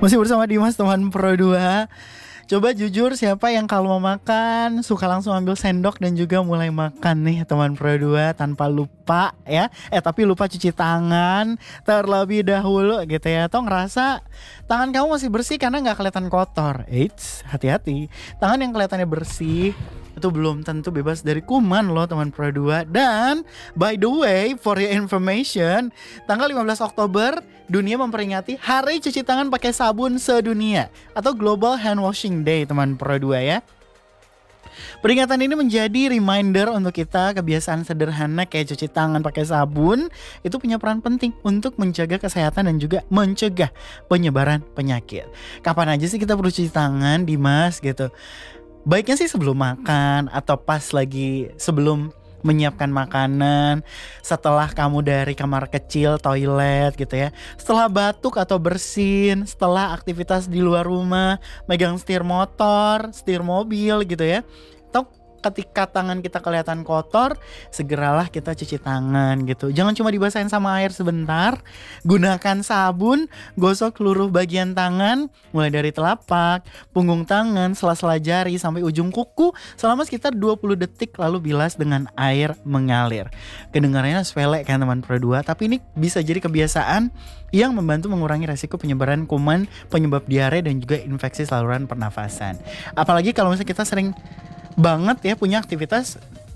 Masih bersama Dimas teman Pro 2. Coba jujur, siapa yang kalau mau makan suka langsung ambil sendok dan juga mulai makan nih teman Pro 2 tanpa lupa ya. Tapi lupa cuci tangan terlebih dahulu gitu ya. Atau ngerasa tangan kamu masih bersih karena nggak kelihatan kotor. Eits, hati-hati. Tangan yang kelihatannya bersih itu belum tentu bebas dari kuman loh teman Pro 2. Dan by the way, for your information, tanggal 15 Oktober dunia memperingati Hari Cuci Tangan Pakai Sabun Sedunia atau Global Hand Washing Day teman Pro 2 ya. Peringatan ini menjadi reminder untuk kita kebiasaan sederhana kayak cuci tangan pakai sabun itu punya peran penting untuk menjaga kesehatan dan juga mencegah penyebaran penyakit. Kapan aja sih kita perlu cuci tangan, Dimas gitu? Baiknya sih sebelum makan atau pas lagi sebelum menyiapkan makanan, setelah kamu dari kamar kecil, toilet gitu ya, setelah batuk atau bersin, setelah aktivitas di luar rumah, megang setir motor, setir mobil gitu ya. Atau ketika tangan kita kelihatan kotor, segeralah kita cuci tangan gitu. Jangan cuma dibasahin sama air sebentar, gunakan sabun, gosok seluruh bagian tangan, mulai dari telapak, punggung tangan, sela-sela jari sampai ujung kuku selama sekitar 20 detik lalu bilas dengan air mengalir. Kedengarannya sepele kan teman Pro 2, tapi ini bisa jadi kebiasaan yang membantu mengurangi resiko penyebaran kuman, penyebab diare dan juga infeksi saluran pernafasan. Apalagi kalau misalnya kita sering banget ya punya aktivitas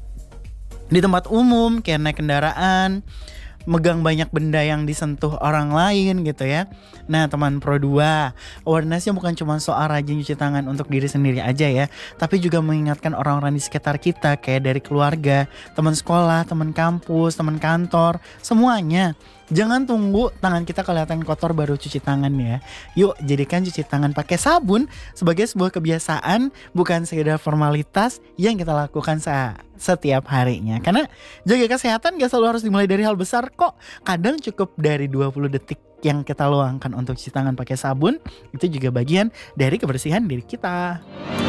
di tempat umum kayak naik kendaraan, megang banyak benda yang disentuh orang lain gitu ya. Nah teman Pro 2, awarenessnya bukan cuma soal rajin cuci tangan untuk diri sendiri aja ya, tapi juga mengingatkan orang-orang di sekitar kita kayak dari keluarga, teman sekolah, teman kampus, teman kantor, semuanya. Jangan tunggu tangan kita kelihatan kotor baru cuci tangan ya. Yuk jadikan cuci tangan pakai sabun sebagai sebuah kebiasaan, bukan sekedar formalitas yang kita lakukan setiap harinya. Karena jaga kesehatan gak selalu harus dimulai dari hal besar kok. Kadang cukup dari 20 detik yang kita luangkan untuk cuci tangan pakai sabun, itu juga bagian dari kebersihan diri kita.